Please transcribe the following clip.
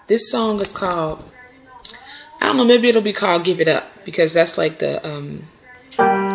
This song is called, I don't know, maybe it'll be called Give It Up, because that's like the